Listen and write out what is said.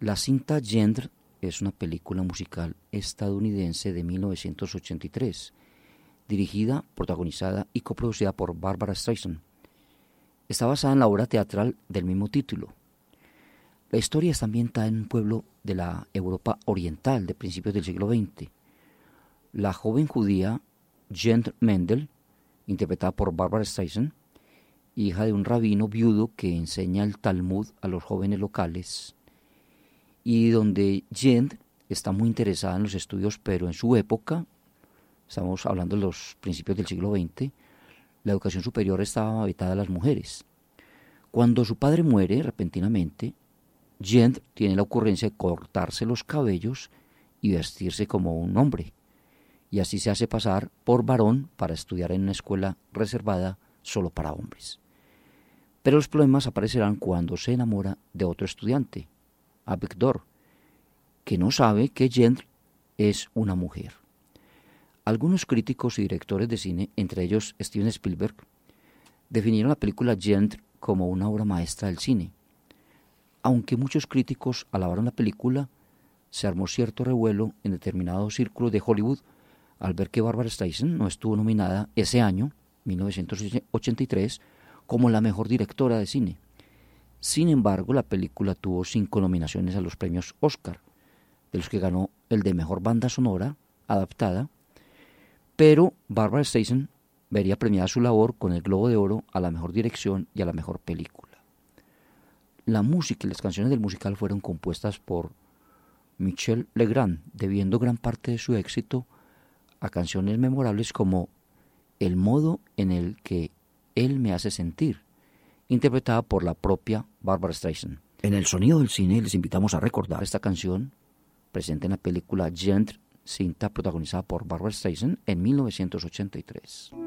La cinta Gendre es una película musical estadounidense de 1983, dirigida, protagonizada y coproducida por Barbra Streisand. Está basada en la obra teatral del mismo título. La historia está ambientada en un pueblo de la Europa oriental de principios del siglo XX. La joven judía Gendre Mendel, interpretada por Barbra Streisand, hija de un rabino viudo que enseña el Talmud a los jóvenes locales, y donde Gendre está muy interesada en los estudios, pero en su época, estamos hablando de los principios del siglo XX, la educación superior estaba vetada a las mujeres. Cuando su padre muere repentinamente, Gendre tiene la ocurrencia de cortarse los cabellos y vestirse como un hombre, y así se hace pasar por varón para estudiar en una escuela reservada solo para hombres. Pero los problemas aparecerán cuando se enamora de otro estudiante, Avigdor, que no sabe que Gendre es una mujer. Algunos críticos y directores de cine, entre ellos Steven Spielberg, definieron la película Gendre como una obra maestra del cine. Aunque muchos críticos alabaron la película, se armó cierto revuelo en determinados círculos de Hollywood al ver que Barbra Streisand no estuvo nominada ese año, 1983, como la mejor directora de cine. Sin embargo, la película tuvo 5 nominaciones a los premios Oscar, de los que ganó el de Mejor Banda Sonora Adaptada, pero Barbra Streisand vería premiada su labor con el Globo de Oro a la Mejor Dirección y a la Mejor Película. La música y las canciones del musical fueron compuestas por Michel Legrand, debiendo gran parte de su éxito a canciones memorables como El modo en el que él me hace sentir, interpretada por la propia Barbra Streisand. En el sonido del cine les invitamos a recordar esta canción presente en la película Gendre, cinta protagonizada por Barbra Streisand en 1983.